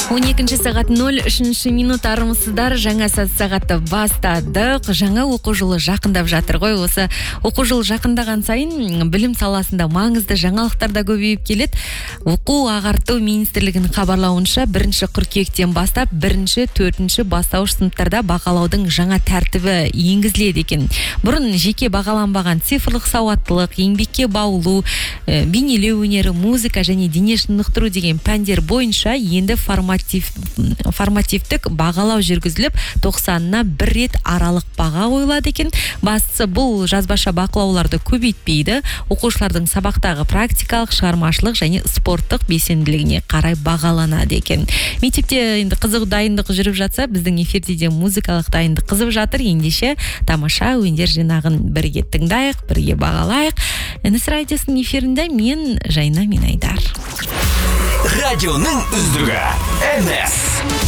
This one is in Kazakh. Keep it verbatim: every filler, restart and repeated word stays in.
он екінші сағат нөл үшінші минут армысыздар. Жаңа сағатты бастадық. Жаңа оқу жылы жақындап жатыр ғой. Осы оқу жылы жақындаған сайын білім саласында маңызды жаңалықтар да көбейіп келеді. Оқу ағарту министрлігінің хабарлауынша бірінші қыркүйектен бастап бірінші, төртінші бастауыш сыныптарда бағалаудың жаңа тәртібі енгізіледі екен. Бұрын жеке бағаланбаған цифрлық сауаттылық, еңбекке баулу, бейнелеу өнері, музыка және дене шынықтыру деген пәндер бойынша енді форматив, формативтік бағалау жүргізіліп, тоқсанына бір рет аралық баға қойылады екен. Бастысы бұл жазбаша бақылауларды көбейтпейді, оқушылардың сабақтағы практикалық, шығармашылық және спорттық белсенділігіне қарай бағаланады екен. Мектепте енді қызық дайындық жүріп жатса, біздің эфирде де музыкалық дайындық қызып жатыр. Ендеше тамаша өнер жинағын бірге тыңдайық, бірге бағалайық. Энес радиосының эфирінде мен Жайна Минайдар. Радионың үздігі Энес.